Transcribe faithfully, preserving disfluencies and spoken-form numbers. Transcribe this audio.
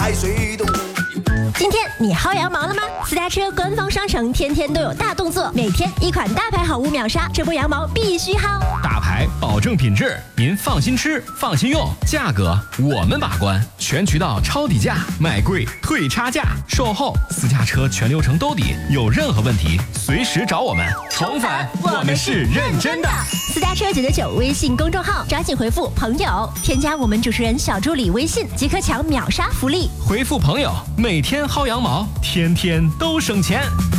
爱水动。 今天你薅羊毛了吗？私家车官方商城天天都有大动作，每天一款大牌好物秒杀，这波羊毛必须薅。 大牌保证品质，您放心吃，放心用，价格我们把关，全渠道抄底价，买贵退差价，售后私家车全流程兜底，有任何问题随时找我们。重返，我们是认真的。 私家车九九九微信公众号，抓紧回复朋友，添加我们主持人小助理微信，即可抢秒杀福利。 回复朋友，每天薅羊毛，天天都省钱。